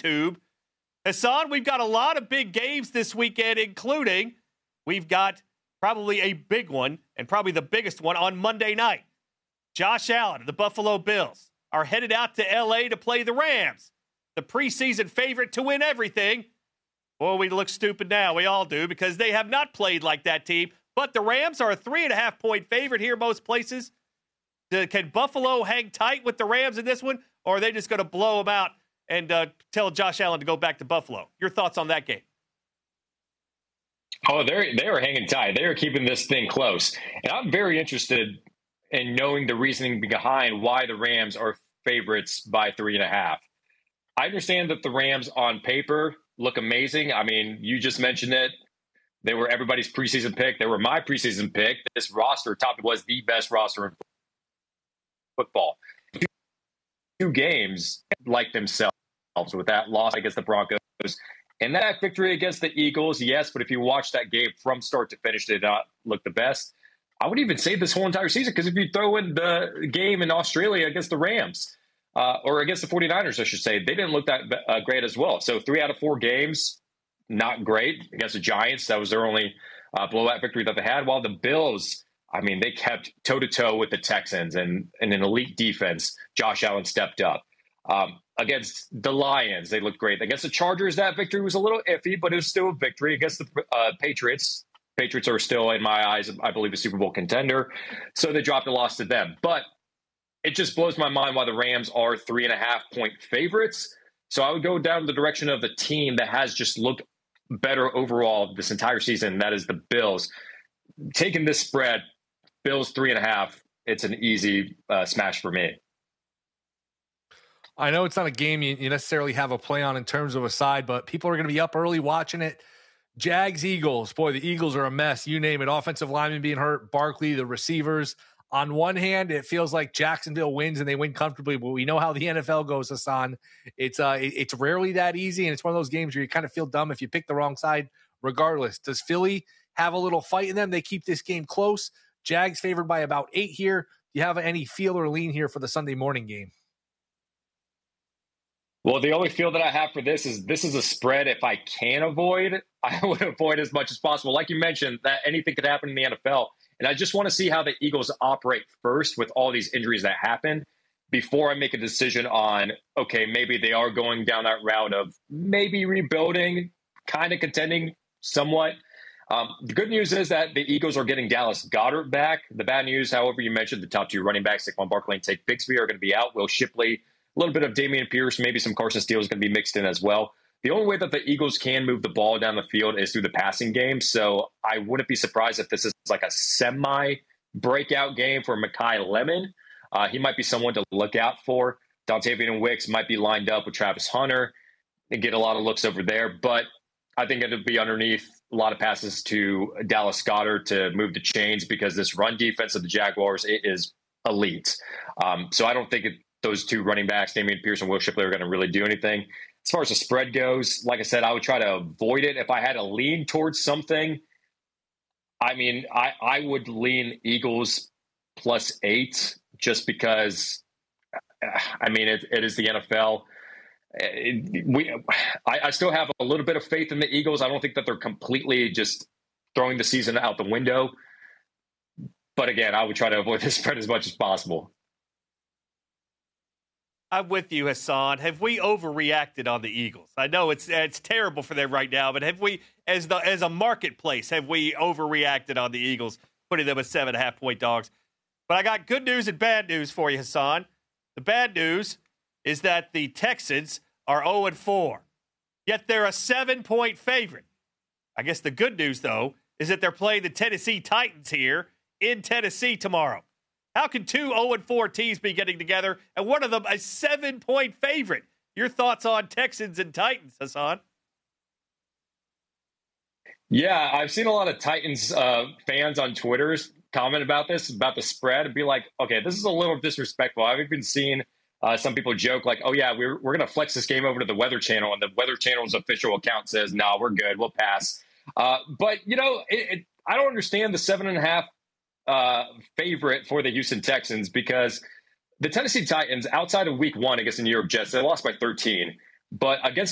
YouTube. Hassan, we've got a lot of big games this weekend, including we've got probably a big one and probably the biggest one on Monday night. Josh Allen and the Buffalo Bills are headed out to L.A. to play the Rams, the preseason favorite to win everything. Well, we look stupid now. We all do, because they have not played like that team. But the Rams are a 3.5-point favorite here most places. Can Buffalo hang tight with the Rams in this one, or are they just going to blow them out and tell Josh Allen to go back to Buffalo? Your thoughts on that game? Oh, they are hanging tight. They are keeping this thing close. And I'm very interested in knowing the reasoning behind why the Rams are favorites by 3.5. I understand that the Rams on paper look amazing. I mean, you just mentioned it. They were everybody's preseason pick. They were my preseason pick. This roster was the best roster in football. Two games like themselves with that loss against the Broncos. And that victory against the Eagles, yes, but if you watch that game from start to finish, it did not look the best. I would even say this whole entire season, because if you throw in the game in Australia against the Rams, or against the 49ers, I should say, they didn't look that great as well. So 3 out of 4 games, not great. Against the Giants, that was their only blowout victory that they had. While the Bills, I mean, they kept toe-to-toe with the Texans and an elite defense. Josh Allen stepped up. Against the Lions, they looked great. Against the Chargers, that victory was a little iffy, but it was still a victory. Against the Patriots are still, in my eyes, I believe, a Super Bowl contender. So they dropped a loss to them. But it just blows my mind why the Rams are 3.5-point favorites. So I would go down the direction of the team that has just looked better overall this entire season. That is the Bills. Taking this spread, Bills 3.5, it's an easy smash for me. I know it's not a game you necessarily have a play on in terms of a side, but people are going to be up early watching it. Jags, Eagles. Boy, the Eagles are a mess. You name it. Offensive linemen being hurt, Barkley, the receivers. On one hand, it feels like Jacksonville wins and they win comfortably, but we know how the NFL goes, Hassan. It's rarely that easy, and it's one of those games where you kind of feel dumb if you pick the wrong side regardless. Does Philly have a little fight in them? They keep this game close. Jags favored by about 8 here. Do you have any feel or lean here for the Sunday morning game? Well, the only feel that I have for this is a spread. If I can avoid, I would avoid as much as possible. Like you mentioned, that anything could happen in the NFL. And I just want to see how the Eagles operate first with all these injuries that happen before I make a decision on, okay, maybe they are going down that route of maybe rebuilding, kind of contending somewhat. The good news is that the Eagles are getting Dallas Goedert back. The bad news, however, you mentioned the top 2 running backs, Saquon Barkley and Tate Bixby, are going to be out. Will Shipley, a little bit of Dameon Pierce, maybe some Carson Steele is going to be mixed in as well. The only way that the Eagles can move the ball down the field is through the passing game. So I wouldn't be surprised if this is like a semi-breakout game for Mekhi Lemon. He might be someone to look out for. Dontavian Wicks might be lined up with Travis Hunter and get a lot of looks over there. But I think it'll be underneath a lot of passes to Dallas Goedert to move the chains, because this run defense of the Jaguars is elite. So I don't think those 2 running backs, Dameon Pierce and Will Shipley, are going to really do anything. As far as the spread goes, like I said, I would try to avoid it. If I had to lean towards something, I mean, I would lean Eagles +8 just because, I mean, it is the NFL. I still have a little bit of faith in the Eagles. I don't think that they're completely just throwing the season out the window. But again, I would try to avoid the spread as much as possible. I'm with you, Hassan. Have we overreacted on the Eagles? I know it's terrible for them right now, but have we, as a marketplace, have we overreacted on the Eagles, putting them as 7.5-point dogs? But I got good news and bad news for you, Hassan. The bad news is that the Texans are 0-4, yet they're a 7-point favorite. I guess the good news, though, is that they're playing the Tennessee Titans here in Tennessee tomorrow. How can 2 0-4 teams be getting together, and one of them a 7-point favorite? Your thoughts on Texans and Titans, Hassan? Yeah, I've seen a lot of Titans fans on Twitter comment about this, about the spread, and be like, okay, this is a little disrespectful. I've even seen some people joke like, oh, yeah, we're going to flex this game over to the Weather Channel, and the Weather Channel's official account says, no, we're good, we'll pass. But, you know, I don't understand the 7.5 favorite for the Houston Texans, because the Tennessee Titans, outside of week 1 against the New York Jets, they lost by 13. But against